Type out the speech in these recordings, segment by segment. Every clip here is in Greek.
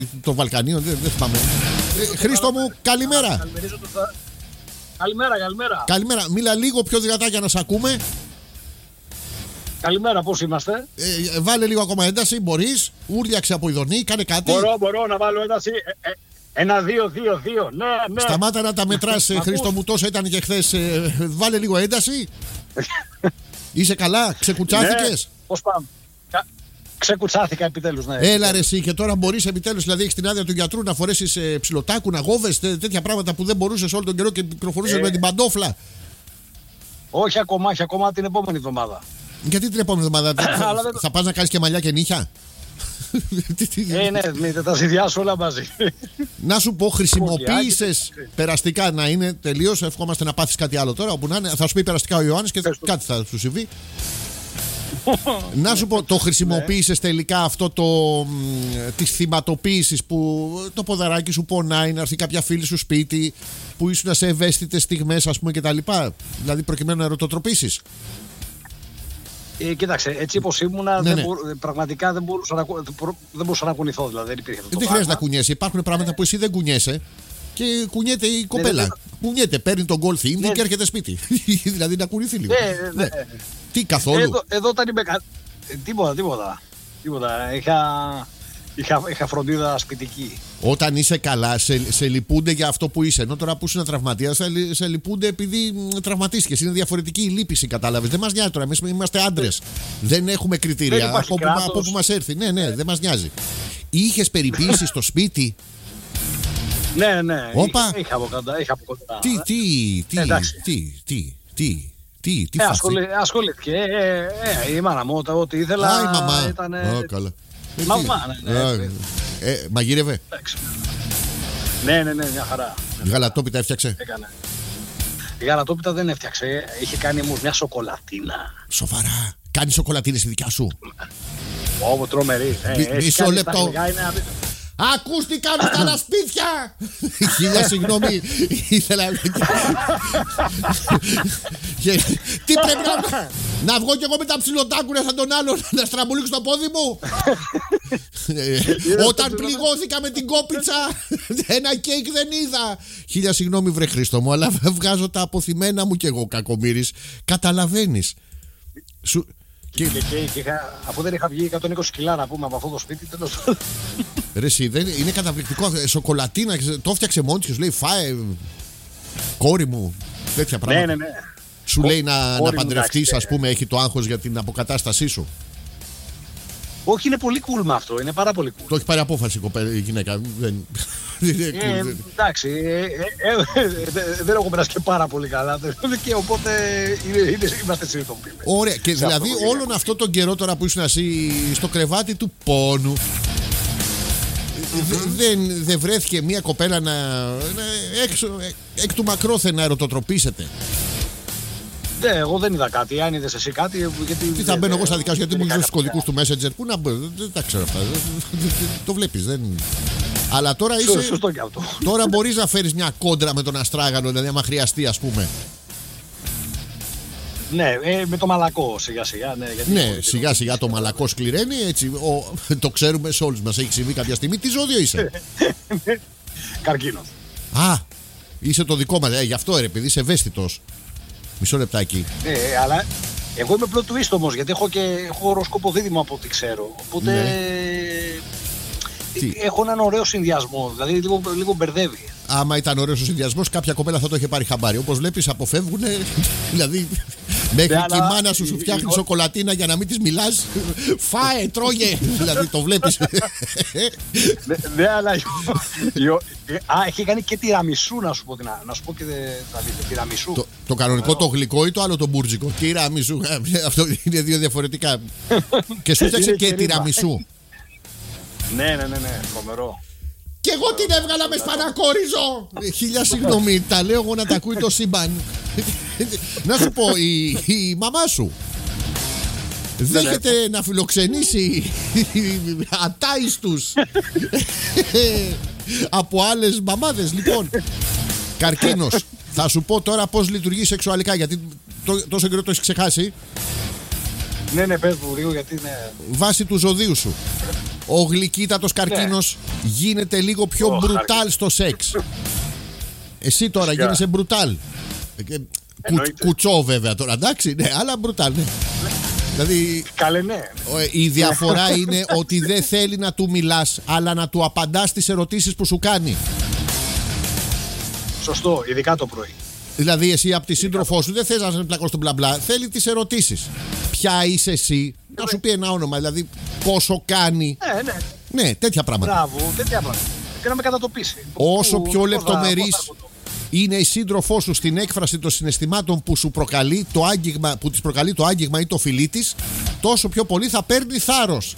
των Βαλκανίων, δεν θυμάμαι. Χρήστο μου, καλημέρα. Καλημέρα. Μίλα λίγο πιο δυνατά για να σε ακούμε. Καλημέρα, πώς είμαστε? Βάλε λίγο ακόμα ένταση, μπορείς. Ούρλιαξε από ειδονή, κάνε κάτι. Μπορώ να βάλω ένταση. 1, 2, 2, 2. Ναι. Σταμάτα να τα μετράς, Χρήστο μου, τόσο ήταν και χθες. Βάλε λίγο ένταση. Είσαι καλά, ξεκουτσάθηκες? Ναι, πώς πάμε? Ξεκουτσάθηκα επιτέλους, ναι. Έλα ρε εσύ, και τώρα μπορείς επιτέλους, δηλαδή έχεις την άδεια του γιατρού να φορέσεις ψιλοτάκου, να γόβες, τέτοια πράγματα που δεν μπορούσες όλο τον καιρό και κυκλοφορούσες με την παντόφλα. Όχι ακόμα την επόμενη εβδομάδα. Γιατί την επόμενη εβδομάδα θα πας να κάνεις και μαλλιά και νύχια? Ναι, θα τα συνδυάσω όλα μαζί. Να σου πω, χρησιμοποίησες περαστικά να είναι τελείως? Ευχόμαστε να πάθεις κάτι άλλο τώρα. Όπου να είναι, θα σου πει περαστικά ο Ιωάννης και κάτι θα σου συμβεί. Να σου πω, το χρησιμοποίησες τελικά αυτό της θυματοποίησης που το ποδαράκι σου πονάει, να έρθει κάποια φίλη σου σπίτι, που ήσουν σε ευαίσθητες στιγμές, ας πούμε, κτλ. Δηλαδή προκειμένου να ερωτοτροπήσεις? Κοίταξε, έτσι όπως ήμουνα, πραγματικά δεν μπορούσα να κουνηθώ. Δηλαδή, δεν υπήρχε αυτό. Δεν χρειάζεται να κουνιέσαι. Υπάρχουν πράγματα που εσύ δεν κουνιέσαι και κουνιέται η κοπέλα. Κουνιέται, παίρνει τον γκολφ ίνδι και έρχεται σπίτι. Δηλαδή να κουνηθεί λίγο. Τι καθόλου? Εδώ όταν είμαι. Τίποτα. Είχα φροντίδα σπιτική. Όταν είσαι καλά, σε λυπούνται για αυτό που είσαι. Ενώ τώρα που ήσουν τραυματίας, σε λυπούνται επειδή τραυματίστηκες. Είναι διαφορετική η λύπηση, κατάλαβες. Δεν μας νοιάζει τώρα. Εμείς είμαστε άντρες. Δεν έχουμε κριτήρια από που μας έρθει. Ναι, δεν μας νοιάζει. Είχες περιποίηση στο σπίτι? Ναι. Όπα. Είχα από κοντά. Τι ασχολήθηκε. Η μάνα μου, ό,τι ήθελα. Α, η μαμά. Ήταν. Καλά. Μαμά, ναι. Μαγείρευε? Ναι, μια χαρά. Γαλατόπιτα έφτιαξε? Έκανε. Η γαλατόπιτα δεν έφτιαξε. Είχε κάνει όμως μια σοκολατίνα. Σοβαρά? Κάνει σοκολατίνες στη δικιά σου? Ω, τρομερή. Μισό λεπτό. Ακούστηκαν στα άλλα σπίτια! Χίλια συγγνώμη, ήθελα. Τι πρέπει να βγω κι εγώ με τα ψιλοτάκουνα σαν τον άλλον, να στραμπουλήξω το πόδι μου? Όταν πληγώθηκα με την κόπιτσα, ένα κέικ δεν είδα. Χίλια συγγνώμη, βρε Χρήστο μου, αλλά βγάζω τα αποθυμένα μου κι εγώ, κακομοίρης. Καταλαβαίνεις? Αφού δεν είχα βγει 120 κιλά να πούμε από αυτό το σπίτι, τέλος πάντων. Ρε εσύ, είναι καταπληκτικό. Σοκολατίνα, το έφτιαξε μόνη και σου λέει φάε κόρη μου, τέτοια πράγματα. Ναι. Σου λέει να παντρευτείς, ας πούμε, έχει το άγχος για την αποκατάστασή σου? Όχι, είναι πολύ cool με αυτό, είναι πάρα πολύ cool. Το έχει πάρει απόφαση η γυναίκα. Εντάξει, δεν έχω περάσει και πάρα πολύ καλά και οπότε είμαστε συνειδητοποιημένοι. Ωραία, και δηλαδή όλον αυτό τον καιρό τώρα που ήσουν εσύ στο κρεβάτι του πόνου, δεν βρέθηκε μια κοπέλα έξω εκ του μακρόθεν να ερωτοτροπήσετε? Ναι, εγώ δεν είδα κάτι. Αν είδες εσύ κάτι, γιατί. Τι θα μπαίνω εγώ στα δικά σου, γιατί μου δίνεις τους κωδικούς του Messenger? Πού να μπω, δεν τα ξέρω αυτά. Το βλέπεις, δεν. Αλλά τώρα είσαι. Σωστό και αυτό. Τώρα μπορείς να φέρεις μια κόντρα με τον αστράγαλο, δηλαδή άμα χρειαστεί, ας πούμε. Ναι, με το μαλακό σιγά σιγά. Ναι, σιγά σιγά το μαλακό σκληραίνει. Έτσι, το ξέρουμε σε όλους μας. Έχει συμβεί κάποια στιγμή. Τι ζώδιο είσαι? Καρκίνος. Α, είσαι το δικό μας. Γι' αυτό επειδή είσαι ευαίσθητος. Μισό λεπτάκι. Αλλά εγώ είμαι plot twist όμως, γιατί έχω οροσκόπο δίδυμο από ό,τι ξέρω. Οπότε έχω έναν ωραίο συνδυασμό. Δηλαδή λίγο μπερδεύει. Άμα ήταν ωραίος ο συνδυασμός, κάποια κοπέλα θα το είχε πάρει χαμπάρι. Όπως βλέπεις, αποφεύγουν. Δηλαδή, μέχρι και η μάνα σου φτιάχνει σοκολατίνα για να μην της μιλάς. Φάε, τρώγε. Δηλαδή, το βλέπεις. Ναι, αλλά. Έχει κάνει και τυραμισού, να σου πω και τυραμισού. Το κανονικό το γλυκό ή το άλλο το μπουρτζικό? Τυραμισού. Αυτό είναι δύο διαφορετικά. Και σου φτιάξε και τυραμισού. Ναι, φοβερό. Και εγώ την έβγαλα με σπανακόριζο. Χίλια συγγνώμη, τα λέω εγώ να τα ακούει το σύμπαν. Να σου πω, η μαμά σου δέχεται να φιλοξενήσει ατάιστους από άλλες μαμάδες? Λοιπόν, καρκίνος, θα σου πω τώρα πώς λειτουργεί σεξουαλικά, γιατί τόσο καιρό το έχεις ξεχάσει. Ναι, πες μου λίγο, γιατί είναι. Βάσει του ζωδίου σου. Ο γλυκύτατος καρκίνος γίνεται λίγο πιο μπρουτάλ στο σεξ. Εσύ τώρα γίνεσαι μπρουτάλ. Κουτσό βέβαια τώρα, εντάξει, ναι, αλλά μπρουτάλ, ναι. Δηλαδή, καλέ, ναι. Η διαφορά είναι ότι δεν θέλει να του μιλάς, αλλά να του απαντάς τις ερωτήσεις που σου κάνει. Σωστό, ειδικά το πρωί. Δηλαδή, εσύ από τη σύντροφό σου δεν θες να σε πλακώ στον μπλα μπλα, θέλει τις ερωτήσεις. Ποια είσαι εσύ, να σου πει ένα όνομα, δηλαδή πόσο κάνει. Ναι, τέτοια πράγματα. Μπράβο, τέτοια πράγματα. Και να με κατατοπίσει. Όσο πιο λεπτομερής είναι η σύντροφό σου στην έκφραση των συναισθημάτων που σου προκαλεί το άγγιγμα, που της προκαλεί το άγγιγμα ή το φιλί της, τόσο πιο πολύ θα παίρνει θάρρος.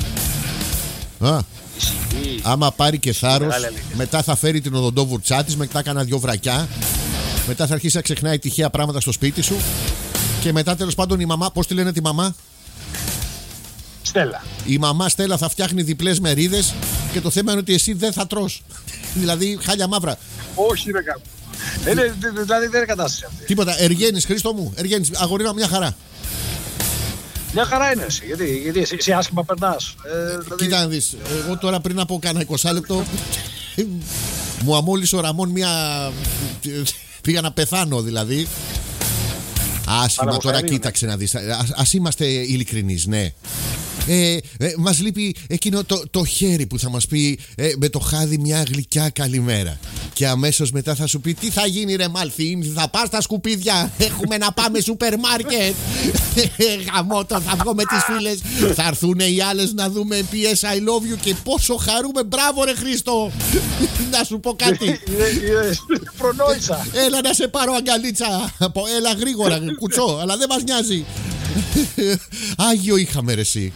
Άμα πάρει και θάρρος, μετά θα φέρει την οδοντόβουρτσά της, μετά κάνα δυο βρακιά, μετά θα αρχίσει να ξεχνάει τυχαία πράγματα στο σπίτι σου και μετά τέλος πάντων η μαμά, πώς τη λένε τη μαμά? Στέλλα. Η μαμά Στέλλα θα φτιάχνει διπλές μερίδες και το θέμα είναι ότι εσύ δεν θα τρως. Δηλαδή χάλια μαύρα. Όχι, ρε κάπου. Δηλαδή δεν είναι κατάσταση αυτή. Τίποτα. Εργένης, Χρήστο μου, Εργένης, αγορίνα μια χαρά. Μια χαρά είναι εσύ. Γιατί εσύ άσχημα περνάς. Κοίτα να δεις. Εγώ τώρα πριν από κάνα 20 λεπτό μου αμόλυσε ο Ραμόν μια. Πήγα να πεθάνω δηλαδή. Άσχημα τώρα, κοίταξε να δεις. Ας είμαστε ειλικρινείς, ναι. Μας λείπει εκείνο το χέρι που θα μας πει με το χάδι μια γλυκιά καλημέρα. Και αμέσως μετά θα σου πει τι θα γίνει ρε Μαλθίν, θα πας στα σκουπίδια, έχουμε να πάμε σούπερ μάρκετ. Γαμώτο, θα βγω με τις φίλες, θα έρθουν οι άλλες να δούμε PS I love you και πόσο χαρούμε. Μπράβο ρε Χρήστο. Να σου πω κάτι. Προνόησα. Έλα να σε πάρω αγκαλίτσα. Έλα γρήγορα κουτσό, αλλά δεν μας νοιάζει. Άγιο είχαμε ρε εσύ.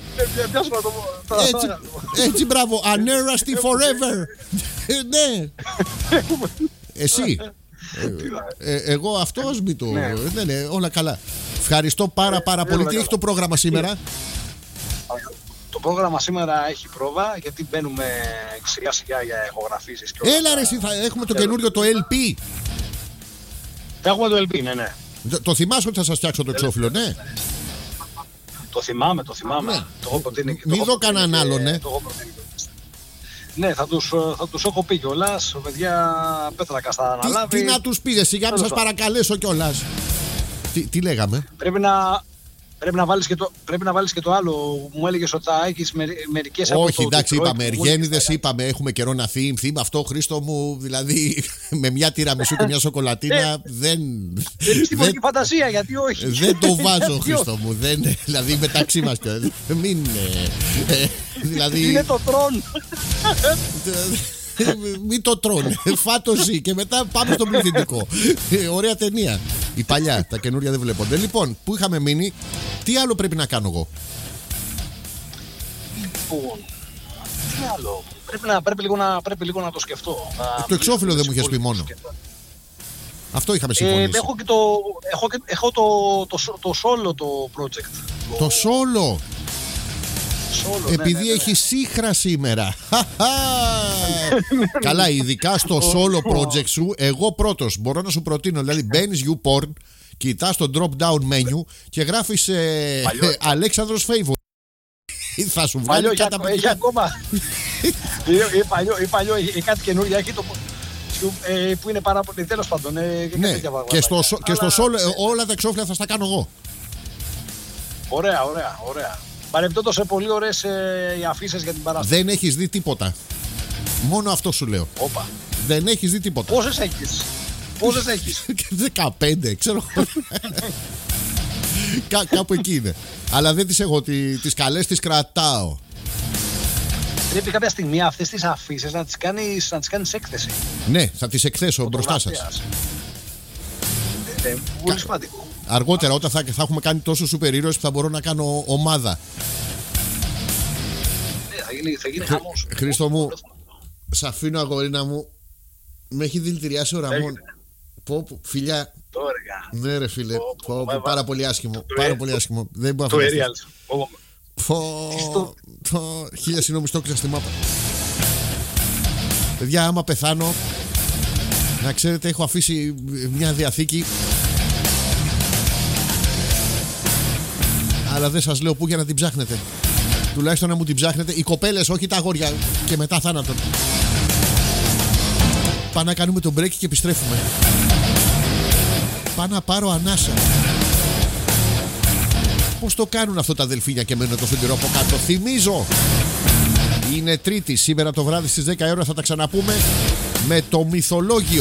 Έτσι μπράβο. Ανέραστη forever. Ναι. Εσύ. Εγώ αυτός μη το. Ναι, όλα καλά. Ευχαριστώ πάρα πολύ. Τι έχει το πρόγραμμα σήμερα? Το πρόγραμμα σήμερα έχει πρόβα γιατί μπαίνουμε σιγά σιγά για ηχογραφήσεις. Έλα ρε εσύ, θα έχουμε το καινούριο το LP. Θα έχουμε το LP, ναι. Το θυμάσαι ότι θα σας φτιάξω το εξώφυλλο, ναι? Το θυμάμαι. Ναι. Μην δω κανέναν άλλον, ναι. Ναι, θα τους έχω πει κιόλας. Παιδιά, Πέτρακα θα αναλάβει. Τι να τους πείτε, σιγά μην σας παρακαλέσω κιόλας. Τι λέγαμε? Πρέπει να βάλεις και το άλλο. Μου έλεγες ότι θα έχεις μερικές από όχι, εντάξει, είπαμε Εργένιδες, είπαμε έχουμε καιρό να θύμ αυτό, Χρήστο μου, δηλαδή με μια τυραμισού και μια σοκολατίνα δεν. Στην πολιτική φαντασία, γιατί όχι. Δεν το βάζω, Χρήστο μου, δηλαδή μεταξύ μας. Μην. Δηλαδή. Είναι το τρόν. Μην το τρώνε. Φάτωση και μετά πάμε στον πληθυντικό. Ωραία ταινία. Η παλιά, τα καινούρια δεν βλέπονται. Λοιπόν, πού είχαμε μείνει, τι άλλο πρέπει να κάνω εγώ? Λοιπόν, τι άλλο? Πρέπει λίγο να το σκεφτώ. Το εξώφυλλο δεν μου είχες πει μόνο. Αυτό είχαμε συμφωνήσει. Έχω το solo το project. Το solo. Επειδή ναι. έχει σύχρα σήμερα. Καλά, ειδικά στο solo project σου, εγώ πρώτος μπορώ να σου προτείνω. Δηλαδή μπαίνεις YouPorn, κοιτάς το drop down menu και γράφεις Αλέξανδρος Favorite. Θα σου βγάλει έχει ακόμα. Ή παλιό, έχει κάτι καινούργια. Έχει το που είναι πάρα πολύ. Τέλος πάντων. Ναι, και στο solo όλα τα εξώφυλλα θα στα κάνω εγώ. Ωραία. Παρεμπιπτόντως σε πολύ ωραίες οι αφήσεις για την Παράσταση. Δεν έχεις δει τίποτα. Μόνο αυτό σου λέω. Όπα. Δεν έχεις δει τίποτα. Πόσες έχεις? 15, ξέρω. Κάπου εκεί είναι. Αλλά δεν τις έχω. Τις καλές τις κρατάω. Πρέπει κάποια στιγμή αυτές τις αφήσεις να τις κάνεις έκθεση. Ναι, θα τις εκθέσω μπροστά σας. Πολύ σημαντικό. Αργότερα, όταν θα έχουμε κάνει τόσο σούπερ ήρωες που θα μπορώ να κάνω ομάδα. Θα γίνει χαμός. Χρήστο μου, σ' αφήνω αγορίνα μου. Με έχει δηλητηριάσει ο Ραμόν. Φιλιά. Ναι ρε φίλε, πάρα πολύ άσχημο. Δεν μπορώ να φανταστώ. Χίλια συγγνώμη, στόκλεισα στη μάπα. Παιδιά, άμα πεθάνω, να ξέρετε, έχω αφήσει μια διαθήκη. Αλλά δεν σας λέω πού για να την ψάχνετε. Τουλάχιστον να μου την ψάχνετε. Οι κοπέλες, όχι τα αγόρια. Και μετά θάνατον. Πάμε να κάνουμε τον break και επιστρέφουμε. Πάω να πάρω ανάσα. Πώς το κάνουν αυτό τα δελφίνια και μένουν το φεντηρό από κάτω. Θυμίζω, είναι Τρίτη. Σήμερα το βράδυ στις 10 ώρα θα τα ξαναπούμε με το μυθολόγιο.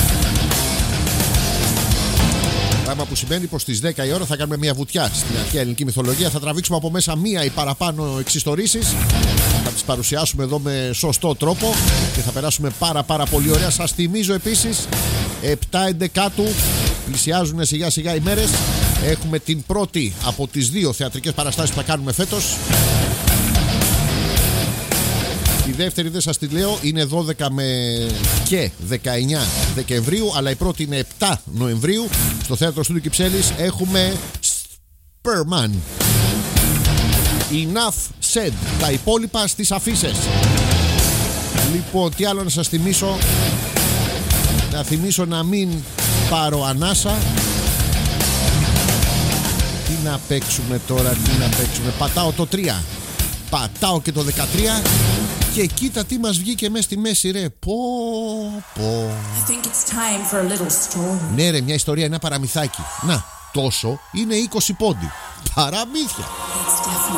Πράγμα που σημαίνει πως στις 10 η ώρα θα κάνουμε μια βουτιά στην αρχαία ελληνική μυθολογία. Θα τραβήξουμε από μέσα μία ή παραπάνω εξιστορήσεις. Θα τις παρουσιάσουμε εδώ με σωστό τρόπο και θα περάσουμε πάρα πολύ ωραία. Σας θυμίζω επίσης 7/11 πλησιάζουν σιγά σιγά οι μέρες. Έχουμε την πρώτη από τις 2 θεατρικές παραστάσεις που θα κάνουμε φέτος. Η δεύτερη δεν σας τη λέω, είναι 12 και 19 Δεκεμβρίου, αλλά η πρώτη είναι 7 Νοεμβρίου. Στο Θέατρο Στούντιο Κυψέλης έχουμε Superman. Enough said. Τα υπόλοιπα στις αφίσες. Λοιπόν, τι άλλο να σας θυμίσω? Να θυμίσω να μην πάρω ανάσα. Τι να παίξουμε τώρα, τι να παίξουμε? Πατάω το 3. Πατάω και το 13. Και κοίτα τι μας βγήκε μέσα στη μέση, ρε. Πω. I think it's time for a little story. Ναι ρε, μια ιστορία, ένα παραμυθάκι. Να, τόσο είναι 20 πόντι. Παραμύθια. It's